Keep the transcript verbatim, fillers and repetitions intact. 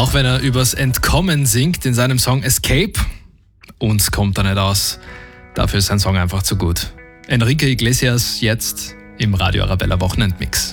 Auch wenn er übers Entkommen singt in seinem Song Escape, uns kommt er nicht aus. Dafür ist sein Song einfach zu gut. Enrique Iglesias jetzt im Radio Arabella Wochenendmix.